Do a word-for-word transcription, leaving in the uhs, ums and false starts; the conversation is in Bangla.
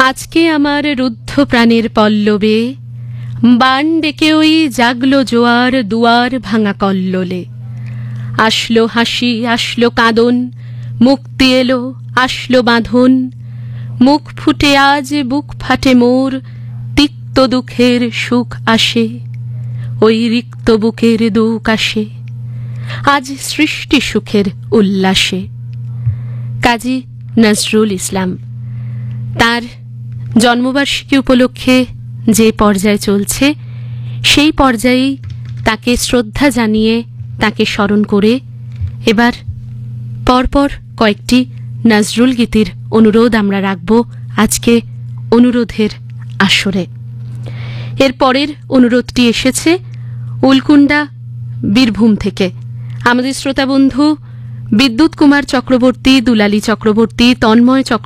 আজকে আমার রুদ্ধ প্রাণের পল্লবে বান ডেকে ওই জাগলো জোয়ার দুয়ার ভাঙা কল্লোলে। আসলো হাসি, আসলো কাঁদন, মুক্তি এলো, আসলো বাঁধন। মুখ ফুটে আজ বুক ফাটে মোর, তিক্ত দুঃখের সুখ আসে, ওই রিক্ত বুকের দুঃখ আসে আজ সৃষ্টি সুখের উল্লাসে। কাজী নজরুল ইসলাম তার জন্মবার্ষিকী উপলক্ষে যে পর্যায়ে চলছে সেই পর্যায়েই তাকে শ্রদ্ধা জানিয়ে তাকে স্মরণ করে এবার পরপর কয়েকটি নজরুল গীতির অনুরোধ আমরা রাখব আজকে অনুরোধের আসরে। এর পরের অনুরোধটি এসেছে উলকুন্ডা বীরভূম থেকে। আমাদের শ্রোতা বন্ধু বিদ্যুৎ কুমার চক্রবর্তী, দুলালী চক্রবর্তী, তন্ময় চক্রবর্তী